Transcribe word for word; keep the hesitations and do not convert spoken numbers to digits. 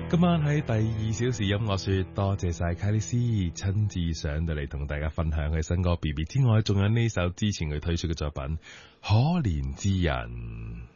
今晚喺第二小時音樂說，多謝晒卡里斯親自上到嚟同大家分享佢新歌 B B 之外，仲有呢首之前佢推出嘅作品《可憐之人》。